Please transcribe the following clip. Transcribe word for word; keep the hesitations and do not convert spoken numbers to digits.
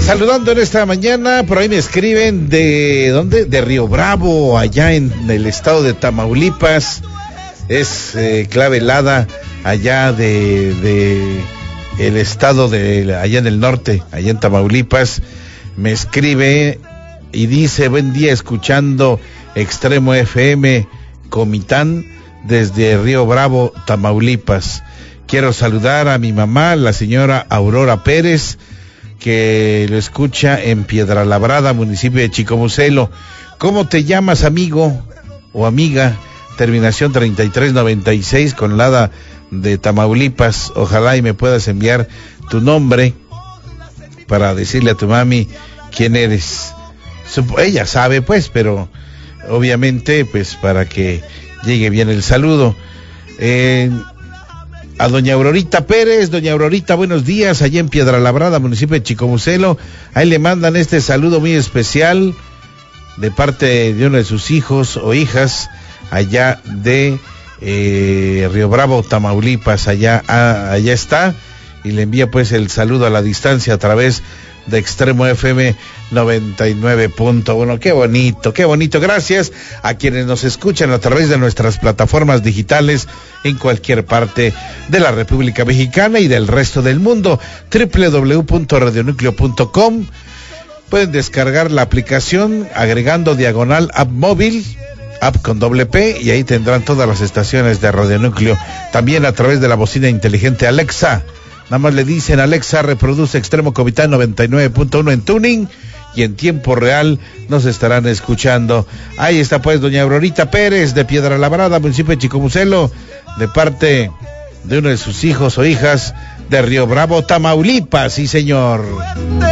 Saludando en esta mañana, por ahí me escriben de, ¿dónde? De Río Bravo, allá en el estado de Tamaulipas. Es eh, clave helada allá de, de el estado de, allá en el norte, allá en Tamaulipas. Me escribe y dice, buen día, escuchando Extremo F M Comitán desde Río Bravo, Tamaulipas. Quiero saludar a mi mamá, la señora Aurora Pérez, que lo escucha en Piedra Labrada, municipio de Chicomucelo. ¿Cómo te llamas, amigo o amiga? Terminación treinta y tres noventa y seis con Lada de Tamaulipas. Ojalá y me puedas enviar tu nombre para decirle a tu mami quién eres. Ella sabe, pues, pero obviamente, pues, para que llegue bien el saludo. Eh... A doña Aurorita Pérez, doña Aurorita, buenos días, allá en Piedra Labrada, municipio de Chicomucelo. Ahí le mandan este saludo muy especial de parte de uno de sus hijos o hijas, allá de eh, Río Bravo, Tamaulipas, allá, ah, allá está, y le envía pues el saludo a la distancia a través de Extremo F M noventa y nueve punto uno. Qué bonito, qué bonito. Gracias a quienes nos escuchan a través de nuestras plataformas digitales en cualquier parte de la República Mexicana y del resto del mundo. doble u doble u doble u punto radio núcleo punto com. Pueden descargar la aplicación agregando diagonal app móvil, app con doble P, y ahí tendrán todas las estaciones de Radio Núcleo. También a través de la bocina inteligente Alexa. Nada más le dicen, Alexa, reproduce Extremo Comitán noventa y nueve punto uno en tuning, y en tiempo real nos estarán escuchando. Ahí está pues doña Aurorita Pérez de Piedra Labrada, municipio de Chicomucelo, de parte de uno de sus hijos o hijas de Río Bravo, Tamaulipas. Sí, señor.